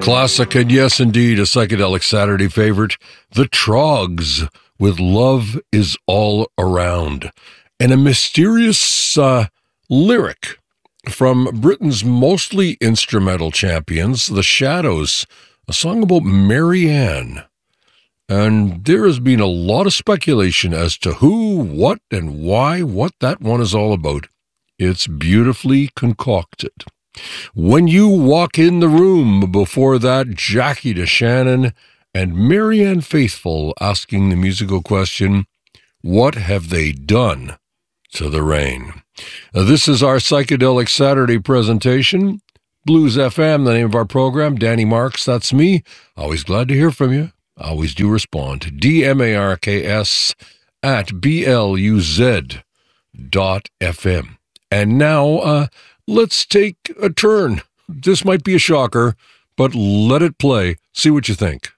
Classic, and yes, indeed, a psychedelic Saturday favorite, The Trogs, with Love Is All Around, and a mysterious lyric from Britain's mostly instrumental champions, The Shadows, a song about Marianne. And there has been a lot of speculation as to who, what, and why, what that one is all about. It's beautifully concocted. When you walk in the room before that, Jackie DeShannon and Marianne Faithfull asking the musical question, what have they done to the rain? This is our Psychedelic Saturday presentation. Blues FM, the name of our program. Danny Marks, that's me. Always glad to hear from you. Always do respond. DMARKS at BLUZ.FM. And now, let's take a turn. This might be a shocker, but let it play. See what you think.